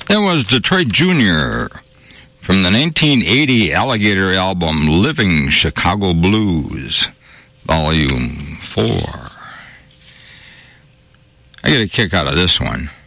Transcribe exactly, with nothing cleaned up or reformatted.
That was Detroit Junior from the nineteen eighty Alligator album Living Chicago Blues, Volume four. I get a kick out of this one.